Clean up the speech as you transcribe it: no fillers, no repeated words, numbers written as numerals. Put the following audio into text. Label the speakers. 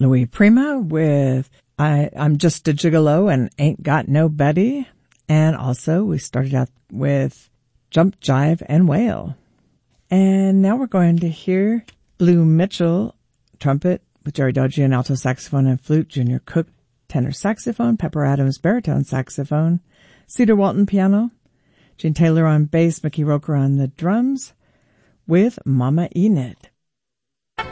Speaker 1: Louis Prima with I'm Just a Gigolo and Ain't Got No Betty. And also we started out with Jump, Jive, and Wail. And now we're going to hear Blue Mitchell, trumpet, with Jerry Dodgian, alto saxophone and flute, Junior Cook, tenor saxophone, Pepper Adams, baritone saxophone, Cedar Walton, piano, Gene Taylor on bass, Mickey Roker on the drums, with Mama Enid.